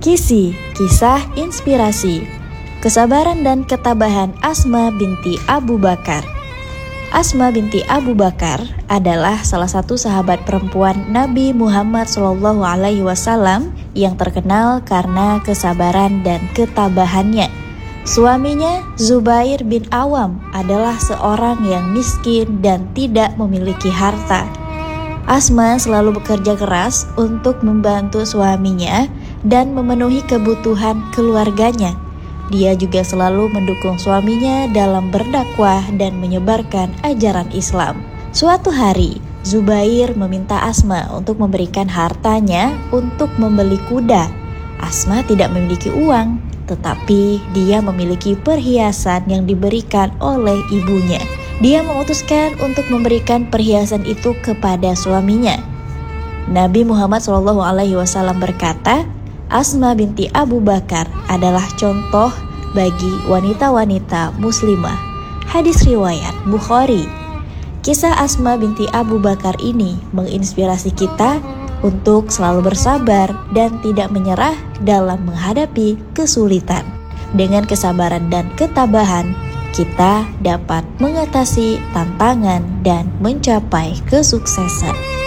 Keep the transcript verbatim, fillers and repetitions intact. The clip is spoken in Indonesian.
Kisi, kisah inspirasi. Kesabaran dan ketabahan Asma binti Abu Bakar. Asma binti Abu Bakar adalah salah satu sahabat perempuan Nabi Muhammad shallallahu alaihi wasallam yang terkenal karena kesabaran dan ketabahannya. Suaminya, Zubair bin Awam, adalah seorang yang miskin dan tidak memiliki harta. Asma selalu bekerja keras untuk membantu suaminya dan memenuhi kebutuhan keluarganya. Dia juga selalu mendukung suaminya dalam berdakwah dan menyebarkan ajaran Islam. Suatu hari, Zubair meminta Asma untuk memberikan hartanya untuk membeli kuda. Asma tidak memiliki uang, tetapi dia memiliki perhiasan yang diberikan oleh ibunya. Dia memutuskan untuk memberikan perhiasan itu kepada suaminya. Nabi Muhammad shallallahu alaihi wasallam berkata, Asma binti Abu Bakar adalah contoh bagi wanita-wanita muslimah. Hadis riwayat Bukhari. Kisah Asma binti Abu Bakar ini menginspirasi kita untuk selalu bersabar dan tidak menyerah dalam menghadapi kesulitan. Dengan kesabaran dan ketabahan, kita dapat mengatasi tantangan dan mencapai kesuksesan.